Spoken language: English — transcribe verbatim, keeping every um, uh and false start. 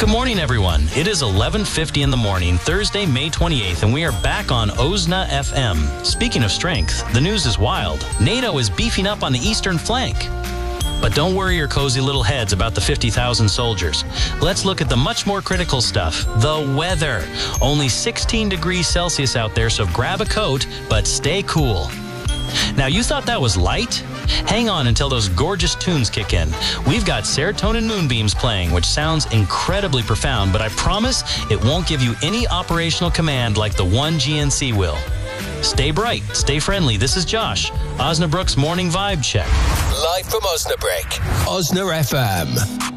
Good morning, everyone. It is eleven fifty in the morning, Thursday, May twenty-eighth, and we are back on O S N A F M. Speaking of strength, the news is wild. NATO is beefing up on the eastern flank. But don't worry your cozy little heads about the fifty thousand soldiers. Let's look at the much more critical stuff, the weather. Only sixteen degrees Celsius out there, so grab a coat, but stay cool. Now, you thought that was light? Hang on until those gorgeous tunes kick in. We've got Serotonin Moonbeams playing, which sounds incredibly profound, but I promise it won't give you any operational command like the one G N C will. Stay bright, stay friendly. This is Josh, Osnabrück's Morning Vibe Check. Live from Osnabrück, O S N A F M.